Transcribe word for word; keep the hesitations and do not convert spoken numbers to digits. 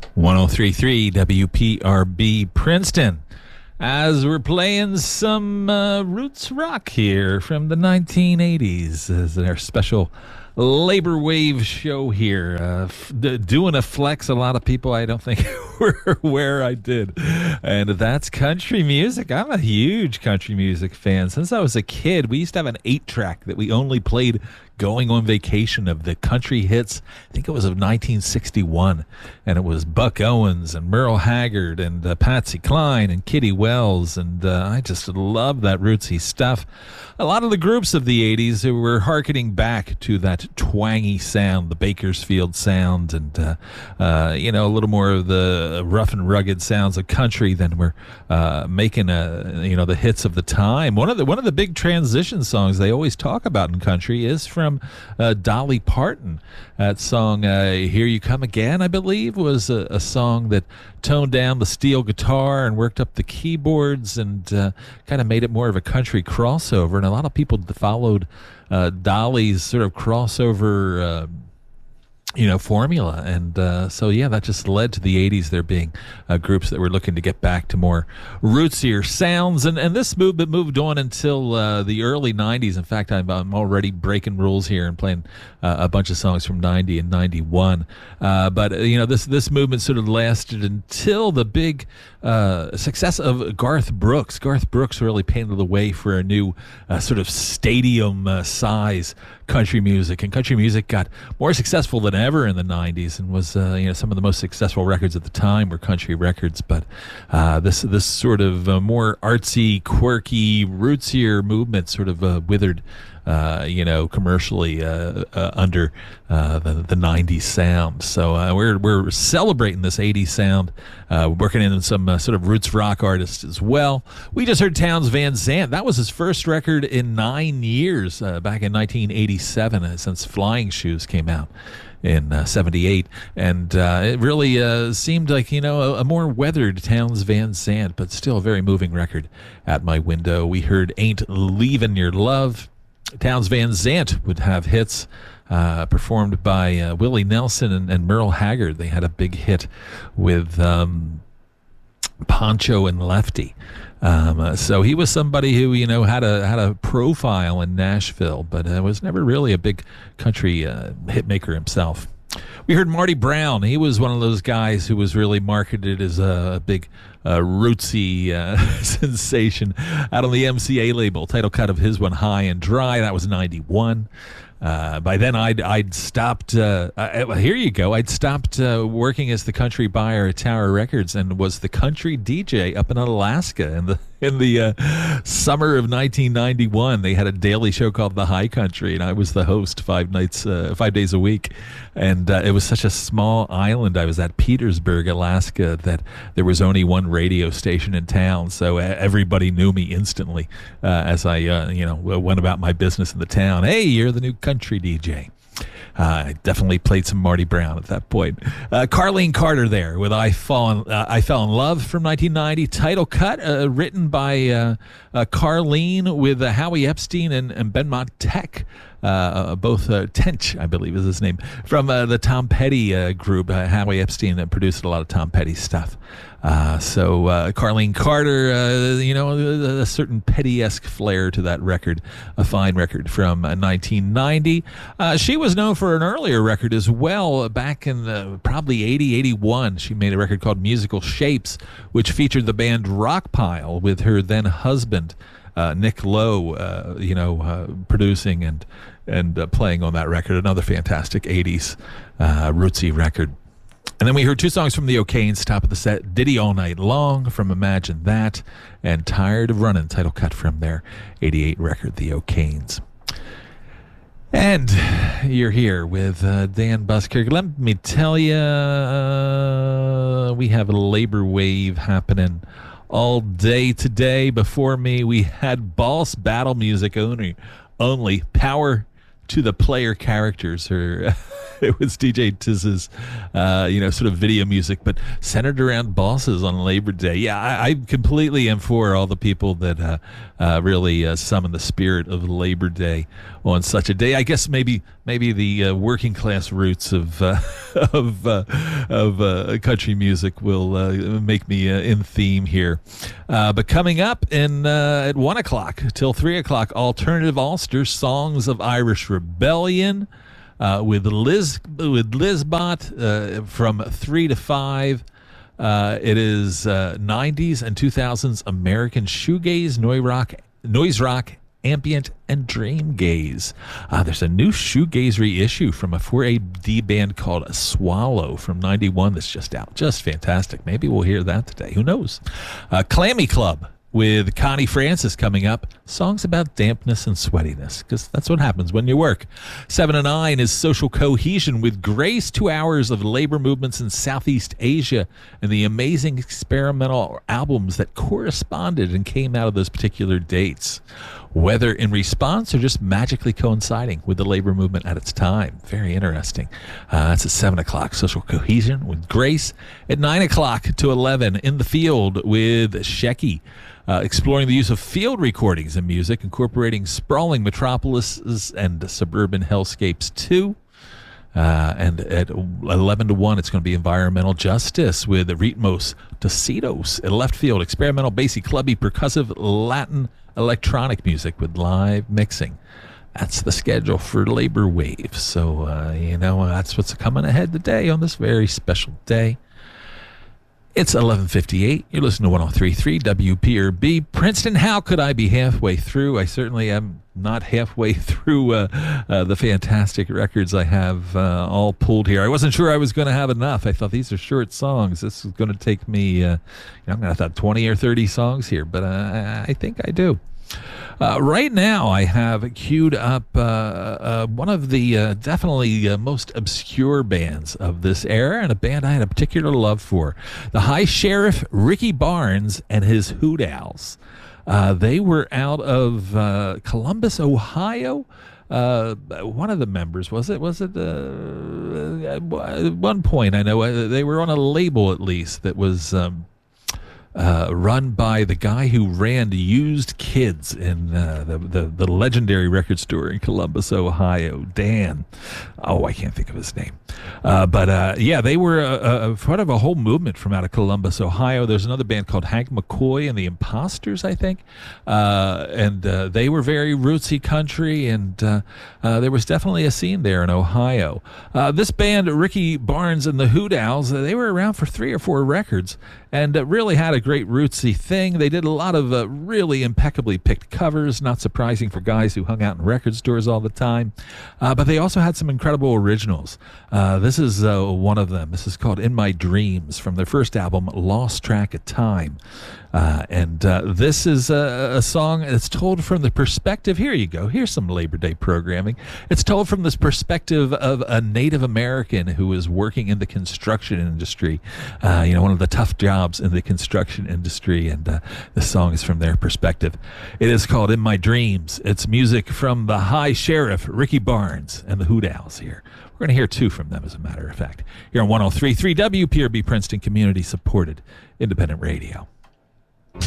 one oh three point three W P R B Princeton, as we're playing some uh, roots rock here from the nineteen eighties as our special Labor Wave show here. Uh, f- d- doing a flex a lot of people I don't think were aware I did. And that's country music. I'm a huge country music fan. Since I was a kid, we used to have an eight-track that we only played going on vacation of the country hits. I think it was of nineteen sixty-one. And it was Buck Owens and Merle Haggard and uh, Patsy Cline and Kitty Wells. And uh, I just love that rootsy stuff. A lot of the groups of the eighties were hearkening back to that twangy sound, the Bakersfield sound, and, uh, uh, you know, a little more of the rough and rugged sounds of country than were uh, making, a, you know, the hits of the time. One of the, one of the big transition songs they always talk about in country is from uh, Dolly Parton. That song, uh, Here You Come Again, I believe, was a, a song that toned down the steel guitar and worked up the keyboards and uh, kind of made it more of a country crossover. And a lot of people followed uh, Dolly's sort of crossover uh, you know, formula. And uh, so, yeah, that just led to the eighties there being uh, groups that were looking to get back to more rootsier sounds. And, and this movement moved on until uh, the early nineties. In fact, I'm, I'm already breaking rules here and playing uh, a bunch of songs from ninety and ninety-one. Uh, but, uh, you know, this, this movement sort of lasted until the big uh, success of Garth Brooks. Garth Brooks really painted the way for a new uh, sort of stadium uh, size country music. And country music got more successful than ever in the nineties, and was uh, you know, some of the most successful records at the time were country records. But uh, this this sort of uh, more artsy, quirky, rootsier movement sort of uh, withered, uh, you know, commercially uh, uh, under uh, the the nineties sound. So uh, we're we're celebrating this eighties sound, uh, working in some uh, sort of roots rock artists as well. We just heard Townes Van Zandt. That was his first record in nine years, uh, back in nineteen eighty-seven, uh, since Flying Shoes came out in uh, seventy-eight, and uh, it really uh, seemed like, you know, a, a more weathered Townes Van Zandt, but still a very moving record at my window. We heard Ain't Leavin' Your Love. Townes Van Zandt would have hits uh, performed by uh, Willie Nelson and, and Merle Haggard. They had a big hit with um, Poncho and Lefty. Um, uh, so he was somebody who, you know, had a had a profile in Nashville, but uh, was never really a big country uh, hit maker himself. We heard Marty Brown. He was one of those guys who was really marketed as a big uh, rootsy uh, sensation out on the M C A label. Title cut of his one, High and Dry. That was ninety-one. Uh, by then, I'd I'd stopped. Uh, I, well, here you go. I'd stopped uh, working as the country buyer at Tower Records and was the country D J up in Alaska in the in the uh, summer of nineteen ninety-one. They had a daily show called The High Country, and I was the host five nights, uh, five days a week. And uh, it was such a small island. I was at Petersburg, Alaska, that there was only one radio station in town, so everybody knew me instantly uh, as I, uh, you know, went about my business in the town. Hey, you're the new country D J. Uh, I definitely played some Marty Brown at that point. Uh, Carlene Carter there with I Fall in, uh, I Fell in Love from nineteen ninety. Title cut uh, written by uh, uh, Carlene with uh, Howie Epstein and, and Benmont Tech. Uh, both uh, Tench, I believe is his name, from uh, the Tom Petty uh, group. Uh, Howie Epstein uh, produced a lot of Tom Petty stuff. Uh, so uh, Carlene Carter, uh, you know, a, a certain Petty-esque flair to that record, a fine record from uh, nineteen ninety. Uh, she was known for an earlier record as well, back in uh, probably eighty, eighty-one. She made a record called Musical Shapes, which featured the band Rockpile with her then husband, Uh, Nick Lowe, uh, you know, uh, producing and and uh, playing on that record. Another fantastic eighties uh, rootsy record. And then we heard two songs from the O'Kanes, top of the set, Diddy All Night Long from Imagine That, and Tired of Running, title cut from their eighty-eight record, the O'Kanes. And you're here with uh, Dan Buskirk. Let me tell you, uh, we have a labor wave happening all day today. Before me, we had boss battle music only, only power to the player characters, or it was D J Tiz's, uh, you know, sort of video music, but centered around bosses on Labor Day. Yeah, I, I completely am for all the people that uh, uh, really uh, summon the spirit of Labor Day on such a day. I guess maybe maybe the uh, working class roots of uh, of uh, of uh, country music will uh, make me uh, in theme here. Uh, but coming up in uh, at one o'clock till three o'clock, Alternative Ulster, Songs of Irish Rebellion. Uh, with Liz with Lizbot uh, from three to five. Uh, it is uh, nineties and two thousands American shoegaze, noise rock, noise rock, ambient, and dream gaze. Uh, there's a new shoegaze reissue from a four A D band called Swallow from ninety-one that's just out. Just fantastic. Maybe we'll hear that today. Who knows? Uh, Clammy Club with Connie Francis coming up. Songs about dampness and sweatiness, because that's what happens when you work. Seven to nine is Social Cohesion with Grace, two hours of labor movements in Southeast Asia and the amazing experimental albums that corresponded and came out of those particular dates, whether in response or just magically coinciding with the labor movement at its time. Very interesting. Uh, that's at seven o'clock, Social Cohesion with Grace. At nine o'clock to eleven, In the Field with Shecky. Uh, exploring the use of field recordings in music, incorporating sprawling metropolises and suburban hellscapes too. Uh, and at eleven to one, it's going to be Environmental Justice with Ritmos Tocidos. At left field, experimental, bassy, clubby, percussive Latin electronic music with live mixing. That's the schedule for Labor Wave. So, uh, you know, that's what's coming ahead today on this very special day. It's eleven fifty-eight. You're listening to one oh three point three W P R B. Princeton, how could I be halfway through? I certainly am not halfway through uh, uh, the fantastic records I have uh, all pulled here. I wasn't sure I was going to have enough. I thought these are short songs. This is going to take me, uh, you know, I'm going to have twenty or thirty songs here, but uh, I think I do. Uh, right now, I have queued up uh, uh, one of the uh, definitely uh, most obscure bands of this era, and a band I had a particular love for. The High Sheriff Ricky Barnes and his Hoot Owls. Uh, they were out of uh, Columbus, Ohio. Uh, one of the members, was it? Was it? Uh, at one point, I know uh, they were on a label at least that was. Um, Uh, run by the guy who ran Used Kids in uh, the, the the legendary record store in Columbus, Ohio. Dan, oh, I can't think of his name, uh, but uh, yeah, they were a, a part of a whole movement from out of Columbus, Ohio. There's another band called Hank McCoy and the Imposters, I think, uh, and uh, they were very rootsy country, and uh, uh, there was definitely a scene there in Ohio. Uh, this band, Ricky Barnes and the Hoot Owls, uh, they were around for three or four records, and uh, really had a great rootsy thing. They did a lot of uh, really impeccably picked covers, not surprising for guys who hung out in record stores all the time. Uh, but they also had some incredible originals. Uh, this is uh, one of them. This is called In My Dreams from their first album, Lost Track of Time. Uh, and uh, this is a, a song that's told from the perspective. Here you go. Here's some Labor Day programming. It's told from this perspective of a Native American who is working in the construction industry. Uh, you know, one of the tough jobs in the construction industry. And uh, the song is from their perspective. It is called In My Dreams. It's music from the High Sheriff, Ricky Barnes, and the Hoot Owls here. We're going to hear two from them, as a matter of fact, here on one oh three point three W P R B Princeton, community supported independent radio.